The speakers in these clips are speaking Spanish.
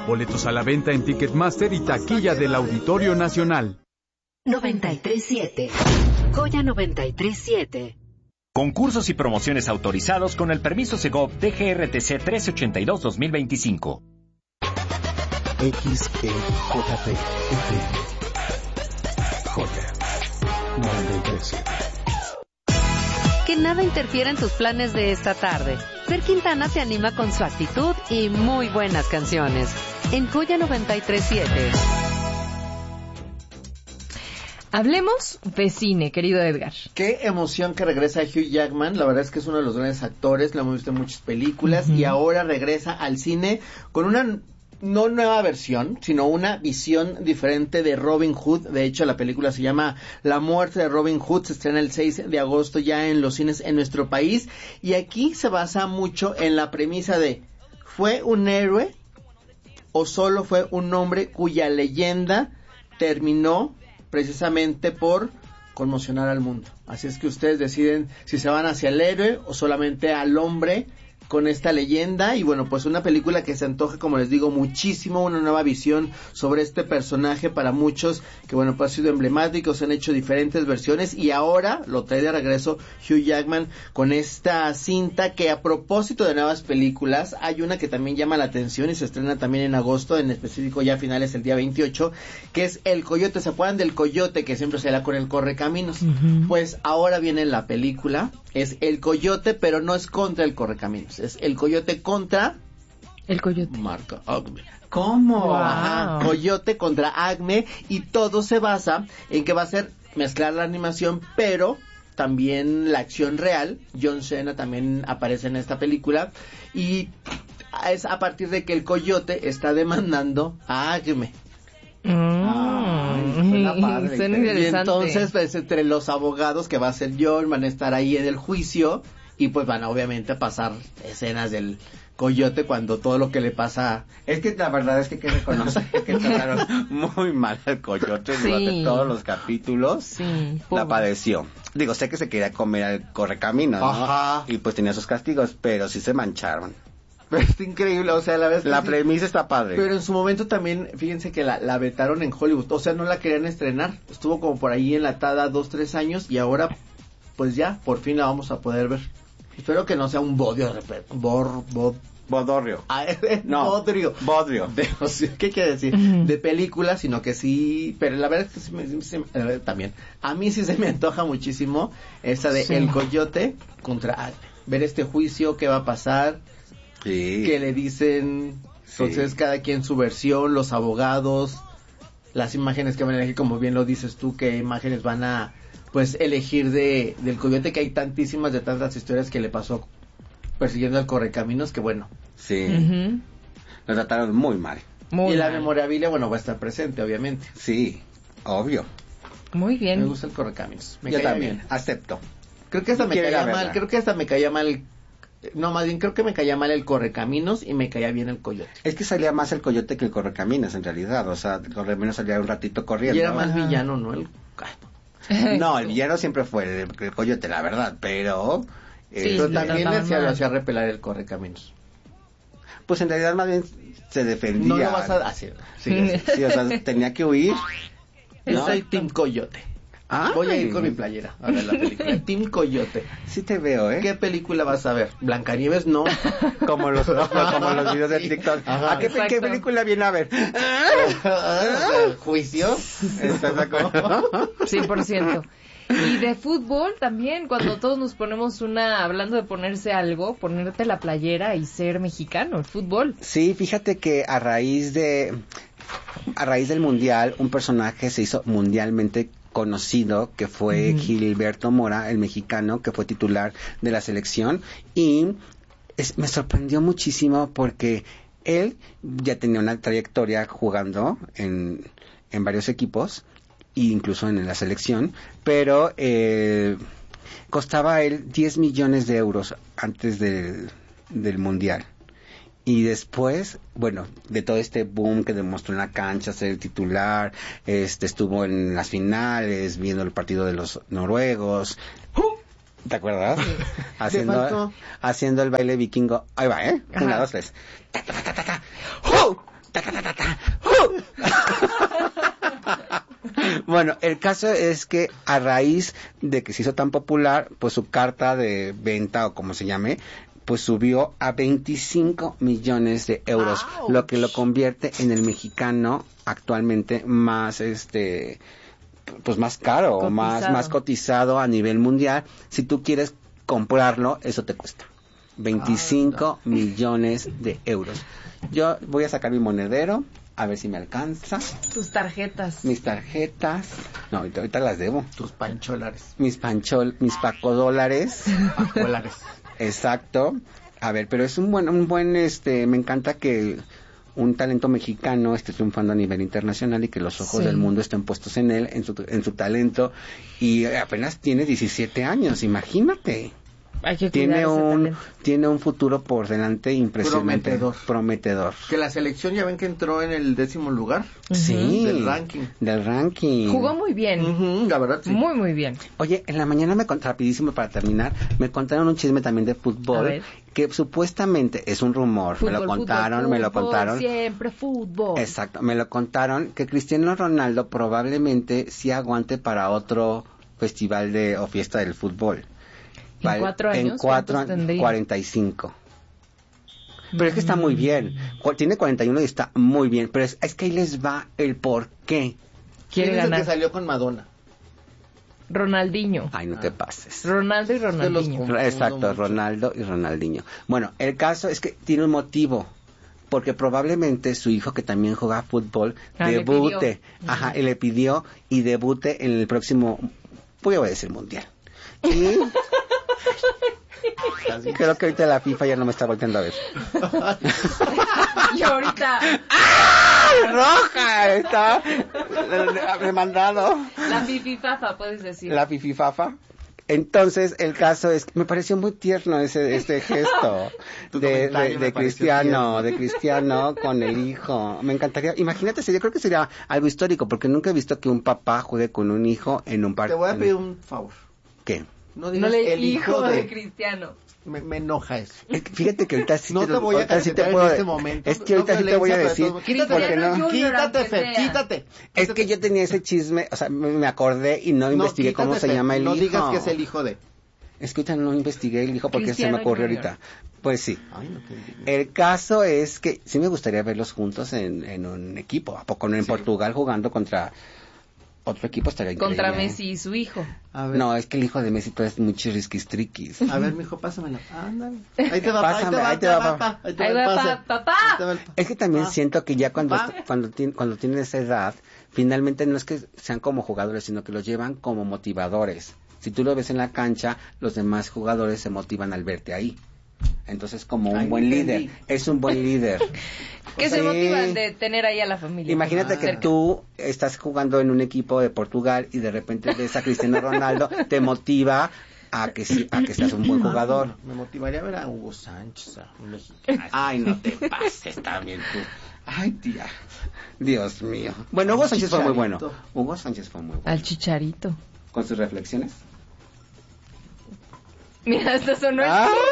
Boletos a la venta en Ticketmaster y taquilla del Auditorio Nacional. 93.7. Joya 93.7. Concursos y promociones autorizados con el permiso Segov DGRTC 1382-2025. XEJP FM. Joya 93.7. Que nada interfiera en tus planes de esta tarde. Fer Quintana te anima con su actitud y muy buenas canciones. En Joya 93.7. Hablemos de cine, querido Edgar. Qué emoción que regresa Hugh Jackman. La verdad es que es uno de los grandes actores. Lo hemos visto en muchas películas. Y ahora regresa al cine con una no nueva versión, sino una visión diferente de Robin Hood. De hecho, la película se llama La muerte de Robin Hood. Se estrena el 6 de agosto ya en los cines en nuestro país. Y aquí se basa mucho en la premisa de ¿fue un héroe o solo fue un hombre cuya leyenda terminó precisamente por conmocionar al mundo? Así es que ustedes deciden si se van hacia el héroe o solamente al hombre con esta leyenda. Y bueno, pues una película que se antoja, como les digo, muchísimo, una nueva visión sobre este personaje para muchos, que bueno, pues ha sido emblemático, se han hecho diferentes versiones y ahora lo trae de regreso Hugh Jackman con esta cinta que, a propósito de nuevas películas, hay una que también llama la atención y se estrena también en agosto, en específico ya a finales el día 28, que es El Coyote. ¿Se acuerdan del Coyote que siempre se da con el Correcaminos? Pues ahora viene la película, es El Coyote, pero no es contra el Correcaminos, es El Coyote contra El Coyote. Marca Acme. ¿Cómo? Wow. Ajá, Coyote contra Acme, y todo se basa en que va a ser mezclar la animación, pero también la acción real. John Cena también aparece en esta película y es a partir de que el Coyote está demandando a Acme. Suena padre. Suena Y interesante. entonces, pues, entre los abogados que va a ser John, van a estar ahí en el juicio y pues van a obviamente pasar escenas del Coyote cuando todo lo que le pasa. Es que la verdad es que hay que reconocer que trataron muy mal al Coyote durante todos los capítulos. Sí, la padeció. Digo, sé que se quería comer al Correcaminos, ¿no? Ajá. Y pues tenía sus castigos, pero sí se mancharon. Pero es increíble, o sea, la verdad. La premisa está padre. Pero en su momento también, fíjense que la vetaron en Hollywood, o sea, no la querían estrenar. Estuvo como por ahí enlatada 2-3 años y ahora, pues ya, por fin la vamos a poder ver. Espero que no sea un bodrio de repente. Bodorrio. No, bodrio. ¿Qué quiere decir? De película, sino que sí, pero la verdad es que también, a mí sí se me antoja muchísimo esa de El Coyote contra Acme. Ver este juicio, qué va a pasar, qué le dicen, entonces cada quien su versión, los abogados, las imágenes que van a elegir, como bien lo dices tú, qué imágenes van a pues elegir del Coyote, que hay tantísimas de tantas historias que le pasó persiguiendo al Correcaminos, que bueno. Sí. Lo trataron muy mal. Y la memorabilia, bueno, va a estar presente, obviamente. Sí, obvio. Muy bien. Me gusta el Correcaminos. Yo también, acepto. Creo que hasta me caía mal. No, más bien creo que me caía mal el Correcaminos y me caía bien el Coyote. Es que salía más el Coyote que el Correcaminos, en realidad. O sea, el Correcaminos salía un ratito corriendo. Y era más villano, ¿no? No, el villano siempre fue el Coyote, la verdad, pero... pero también lo hacía repelar el Correcaminos. Pues en realidad más bien se defendía. No lo vas a hacer. Sí, o sea, tenía que huir. Yo soy Team Coyote. Voy a ir con mi playera a ver la película. Team Coyote. Sí te veo, ¿eh? ¿Qué película vas a ver? Blancanieves, no. como los videos de TikTok. Ajá. ¿Qué película viene a ver? ¿Juicio? ¿Estás de acuerdo? 100%. Y de fútbol también, cuando todos nos ponemos hablando de ponerse algo, ponerte la playera y ser mexicano, el fútbol. Sí, fíjate que a raíz del mundial, un personaje se hizo mundialmente conocido, que fue Gilberto Mora, el mexicano, que fue titular de la selección, y me sorprendió muchísimo porque él ya tenía una trayectoria jugando en varios equipos, e incluso en la selección, pero costaba a él 10 millones de euros antes del mundial. Y después, bueno, de todo este boom que demostró en la cancha, ser el titular, estuvo en las finales, viendo el partido de los noruegos. ¿Te acuerdas? Haciendo el baile vikingo. Ahí va, 1, 2, 3. Bueno, el caso es que a raíz de que se hizo tan popular, pues su carta de venta o como se llame, pues subió a 25 millones de euros, lo que lo convierte en el mexicano actualmente más pues más caro, o más cotizado a nivel mundial. Si tú quieres comprarlo, eso te cuesta 25 millones de euros. Yo voy a sacar mi monedero, a ver si me alcanza. Tus tarjetas. Mis tarjetas. No, ahorita las debo. Tus pancholares. Mis pacodólares. Pacolares. Exacto. A ver, pero es un buen, me encanta que un talento mexicano esté triunfando a nivel internacional y que los ojos del mundo estén puestos en él, en su talento, y apenas tiene 17 años, imagínate. Hay que tiene un futuro por delante impresionante, prometedor. Que la selección ya ven que entró en el 10º lugar. Sí, del ranking. Jugó muy bien. La verdad, sí. Muy, muy bien. Oye, en la mañana rapidísimo para terminar, me contaron un chisme también de fútbol, que supuestamente es un rumor, me lo contaron. Siempre fútbol. Exacto, me lo contaron que Cristiano Ronaldo probablemente sí aguante para otro festival o fiesta del fútbol. ¿En 4 años? En 45. Pero es que está muy bien. Tiene 41 y está muy bien. Pero es que ahí les va el por qué. ¿Quién es el que salió con Madonna? Ronaldinho. Ay, no te pases. Ronaldo y Ronaldinho. Exacto, Ronaldo y Ronaldinho. Bueno, el caso es que tiene un motivo. Porque probablemente su hijo, que también juega fútbol, debute. Y le pidió y debute en el próximo, voy a decir, mundial. Y creo que ahorita la FIFA ya no me está volteando a ver. Y ahorita roja está demandado. La fififafa, puedes decir. La fififafa. Entonces, el caso es, me pareció muy tierno este gesto de Cristiano con el hijo. Me encantaría, imagínate, yo creo que sería algo histórico, porque nunca he visto que un papá juegue con un hijo en un parque. Te voy a pedir un favor. ¿Qué? No digas el hijo de Cristiano. Me enoja eso. Fíjate que ahorita sí no te voy a cachetear en este momento. Es que ahorita sí te voy a decir. Quítate, Fer, quítate. Es que yo tenía ese chisme, o sea, me acordé y no investigué cómo se llama el hijo. No digas que es el hijo de. Es que ahorita no investigué el hijo porque Cristiano se me ocurrió ahorita. Pues sí. Ay, no el caso es que sí me gustaría verlos juntos en un equipo. ¿A poco no en Portugal jugando contra otro equipo? Estaría increíble. Contra Messi y su hijo. No, es que el hijo de Messi todo es muy chirrisquistriquis. A ver, mijo, pásamela. Ándale. Ahí te va, ahí te va, papá. Es que también siento que ya cuando tienen esa edad, finalmente no es que sean como jugadores, sino que los llevan como motivadores. Si tú lo ves en la cancha, los demás jugadores se motivan al verte ahí. Entonces, como un buen líder. Es un buen líder. Que se motivan de tener ahí a la familia. Imagínate que tú estás jugando en un equipo de Portugal y de repente ves a Cristiano Ronaldo, te motiva a que seas un buen jugador. Me motivaría a ver a Hugo Sánchez, a un mexicano. Ay, no te pases también tú. Ay, tía. Dios mío. Bueno, Hugo Sánchez fue muy bueno. Al Chicharito. Con sus reflexiones. Mira, hasta sonó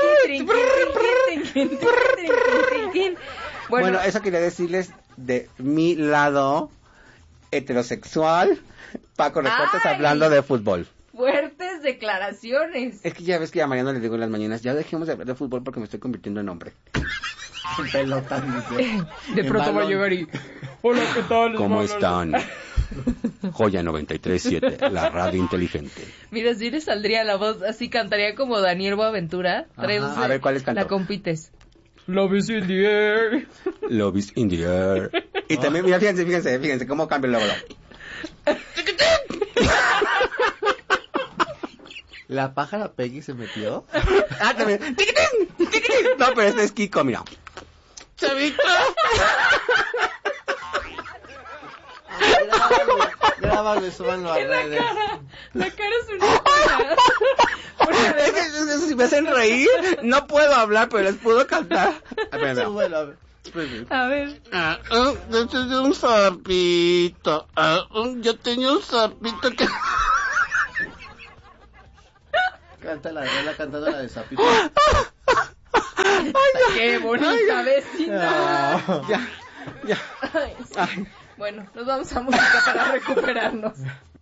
Bueno, eso quería decirles de mi lado heterosexual. Paco Recortes hablando de fútbol. Fuertes declaraciones. Es que ya ves que a Mariano le digo en las mañanas, ya dejemos de hablar de fútbol porque me estoy convirtiendo en hombre. Pelota, dice. De pronto va a llegar y... Hola, ¿qué tal? ¿Cómo están? Joya 93.7, la radio inteligente. Mira, si le saldría la voz, así cantaría como Daniel Boaventura. A ver, ¿cuál es canto? La compites. Love is in the air. Love is in the air. Y también, mira, fíjense cómo cambia el logo. ¿La pájara Peggy se metió? También. No, pero este es Kiko, mira. Chavito. Grábalo, súbanlo a redes. La cara es una Eso si me hacen reír, no puedo hablar, pero les puedo cantar. Súbelo, a ver. Yo tenía un sapito. Yo tenía un sapito que... Cántala, la cantando la de sapito. ¡Qué bonita vecina! Ya. Ay, sí. Bueno, nos vamos a música para recuperarnos.